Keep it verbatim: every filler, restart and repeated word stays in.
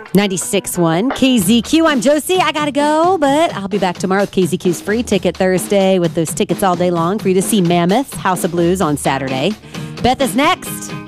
ninety-six point one K Z Q. I'm Josie. I got to go, but I'll be back tomorrow with K Z Q's Free Ticket Thursday with those tickets all day long for you to see Mammoth House of Blues on Saturday. Beth is next.